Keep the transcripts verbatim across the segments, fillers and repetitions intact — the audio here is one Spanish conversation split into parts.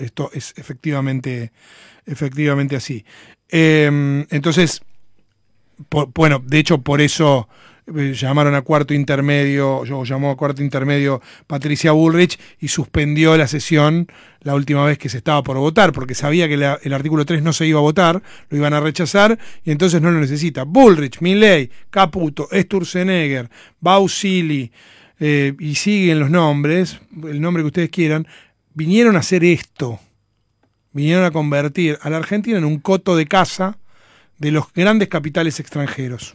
esto es efectivamente, efectivamente así. Eh, entonces, por, bueno, de hecho por eso eh, llamaron a cuarto intermedio, yo llamó a cuarto intermedio Patricia Bullrich y suspendió la sesión la última vez que se estaba por votar, porque sabía que la, el artículo tres no se iba a votar, lo iban a rechazar y entonces no lo necesita. Bullrich, Milei, Caputo, Sturzenegger, Bausili, eh, y siguen los nombres, el nombre que ustedes quieran, vinieron a hacer esto, vinieron a convertir a la Argentina en un coto de caza de los grandes capitales extranjeros.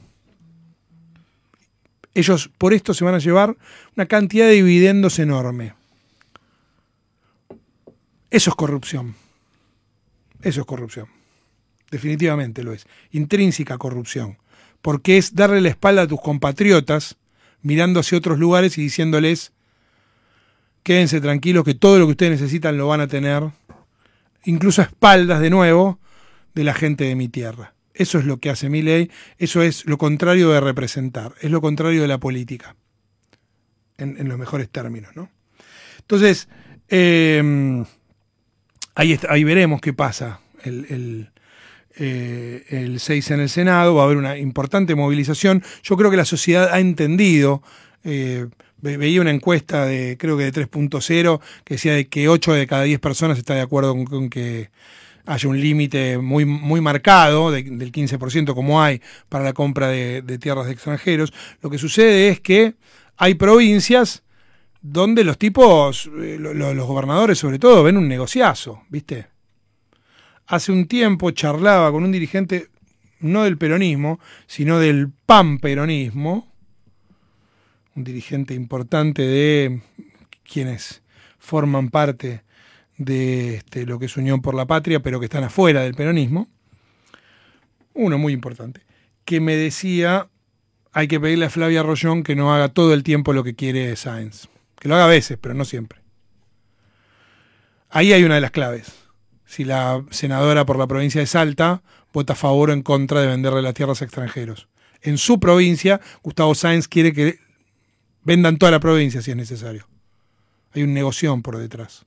Ellos por esto se van a llevar una cantidad de dividendos enorme. Eso es corrupción. Eso es corrupción. Definitivamente lo es. Intrínseca corrupción. Porque es darle la espalda a tus compatriotas mirando hacia otros lugares y diciéndoles: quédense tranquilos que todo lo que ustedes necesitan lo van a tener, incluso a espaldas de nuevo de la gente de mi tierra. Eso es lo que hace Milei, eso es lo contrario de representar, es lo contrario de la política, en, en los mejores términos, ¿no? Entonces, eh, ahí, está, ahí veremos qué pasa el, el, eh, el seis en el Senado, va a haber una importante movilización. Yo creo que la sociedad ha entendido, eh, veía una encuesta de, creo que de tres punto cero, que decía de que ocho de cada diez personas está de acuerdo con, con que haya un límite muy, muy marcado de, del quince por ciento como hay para la compra de, de tierras de extranjeros. Lo que sucede es que hay provincias donde los tipos, eh, lo, lo, los gobernadores sobre todo, ven un negociazo, ¿viste? Hace un tiempo charlaba con un dirigente, no del peronismo, sino del panperonismo, un dirigente importante de quienes forman parte de este, lo que es Unión por la Patria, pero que están afuera del peronismo, uno muy importante, que me decía: hay que pedirle a Flavia Rollón que no haga todo el tiempo lo que quiere Sáenz, que lo haga a veces, pero no siempre. Ahí hay una de las claves. Si la senadora por la provincia de Salta vota a favor o en contra de venderle las tierras a extranjeros. En su provincia, Gustavo Sáenz quiere que vendan toda la provincia si es necesario. Hay un negocio por detrás.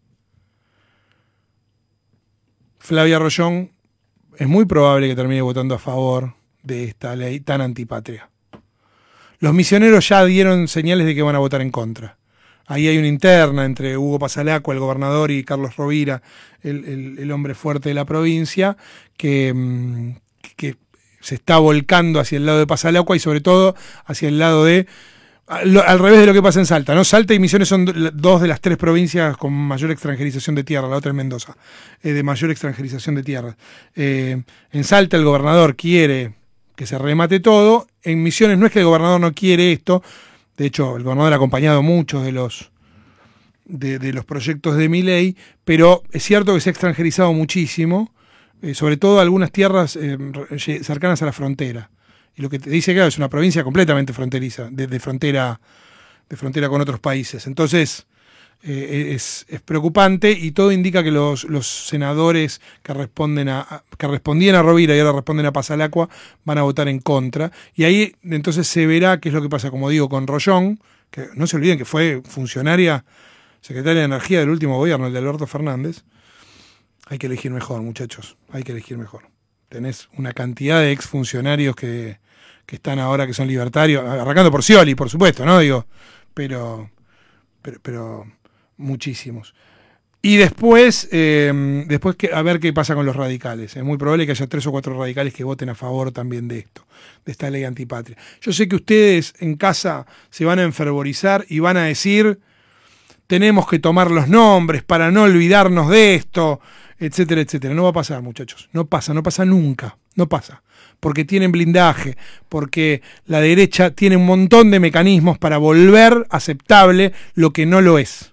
Flavia Rollón es muy probable que termine votando a favor de esta ley tan antipatria. Los misioneros ya dieron señales de que van a votar en contra. Ahí hay una interna entre Hugo Pasalacqua, el gobernador, y Carlos Rovira, el, el, el hombre fuerte de la provincia, que, que se está volcando hacia el lado de Pasalacqua y sobre todo hacia el lado de... al revés de lo que pasa en Salta, ¿no? Salta y Misiones son dos de las tres provincias con mayor extranjerización de tierra, la otra es Mendoza, eh, de mayor extranjerización de tierra. Eh, en Salta el gobernador quiere que se remate todo, en Misiones no es que el gobernador no quiere esto, de hecho el gobernador ha acompañado muchos de los, de, de los proyectos de Milei, pero es cierto que se ha extranjerizado muchísimo, eh, sobre todo algunas tierras eh, cercanas a la frontera. Y lo que te dice, claro, es una provincia completamente fronteriza, de, de, frontera, de frontera con otros países. Entonces, eh, es, es preocupante y todo indica que los, los senadores que responden a, que respondían a Rovira y ahora responden a Pasalacqua van a votar en contra. Y ahí entonces se verá qué es lo que pasa, como digo, con Rollón, que no se olviden que fue funcionaria, secretaria de Energía del último gobierno, el de Alberto Fernández. Hay que elegir mejor, muchachos, hay que elegir mejor. Tenés una cantidad de exfuncionarios que, que están ahora, que son libertarios, arrancando por Scioli, por supuesto, ¿no? Digo, pero, pero, pero muchísimos. Y después, eh, después que, a ver qué pasa con los radicales. Es muy probable que haya tres o cuatro radicales que voten a favor también de esto, de esta ley antipatria. Yo sé que ustedes en casa se van a enfervorizar y van a decir: tenemos que tomar los nombres para no olvidarnos de esto, etcétera, etcétera. No va a pasar, muchachos. No pasa, no pasa nunca. No pasa. Porque tienen blindaje, porque la derecha tiene un montón de mecanismos para volver aceptable lo que no lo es.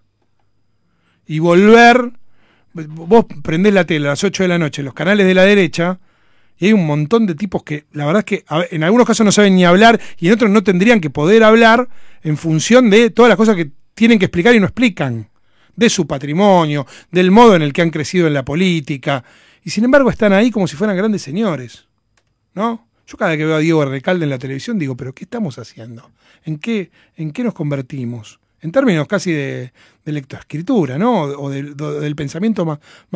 Y volver... Vos prendés la tele a las ocho de la noche, los canales de la derecha, y hay un montón de tipos que, la verdad es que en algunos casos no saben ni hablar, y en otros no tendrían que poder hablar en función de todas las cosas que tienen que explicar y no explican. De su patrimonio, del modo en el que han crecido en la política, y sin embargo están ahí como si fueran grandes señores, ¿no? Yo cada vez que veo a Diego Recalde en la televisión digo, ¿pero qué estamos haciendo? ¿En qué, en qué nos convertimos? En términos casi de, de lectoescritura, ¿no? O del, del pensamiento más,